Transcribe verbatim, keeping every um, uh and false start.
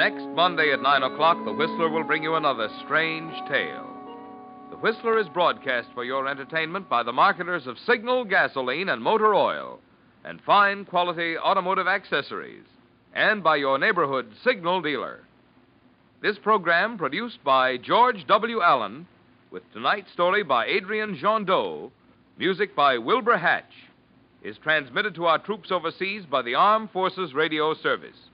Next Monday at nine o'clock, The Whistler will bring you another strange tale. The Whistler is broadcast for your entertainment by the marketers of Signal gasoline and motor oil and fine quality automotive accessories, and by your neighborhood Signal dealer. This program, produced by George W. Allen, with tonight's story by Adrian Jondeau, music by Wilbur Hatch, is transmitted to our troops overseas by the Armed Forces Radio Service.